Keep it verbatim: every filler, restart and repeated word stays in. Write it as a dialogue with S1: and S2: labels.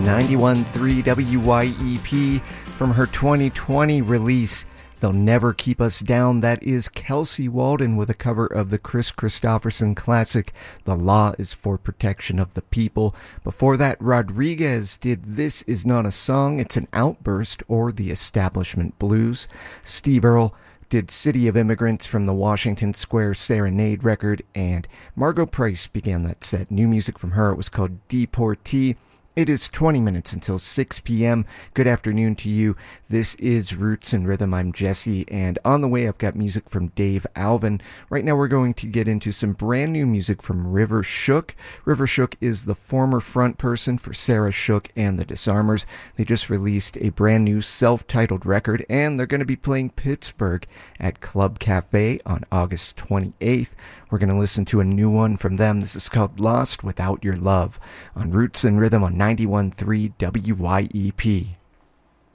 S1: ninety-one point three W Y E P from her twenty twenty release, They'll Never Keep Us Down. That is Kelsey Walden with a cover of the Chris Christopherson classic, The Law is for Protection of the People. Before that, Rodriguez did This Is Not a Song, It's an Outburst, or The Establishment Blues. Steve Earle did City of Immigrants from the Washington Square Serenade record, and Margo Price began that set. New music from her, it was called Deportee. It is twenty minutes until six p.m. Good afternoon to you. This is Roots and Rhythm. I'm Jesse, and on the way I've got music from Dave Alvin. Right now we're going to get into some brand new music from River Shook. River Shook is the former front person for Sarah Shook and the Disarmers. They just released a brand new self-titled record, and they're going to be playing Pittsburgh at Club Cafe on August twenty-eighth. We're going to listen to a new one from them. This is called Lost Without Your Love on Roots and Rhythm on ninety-one point three W Y E P.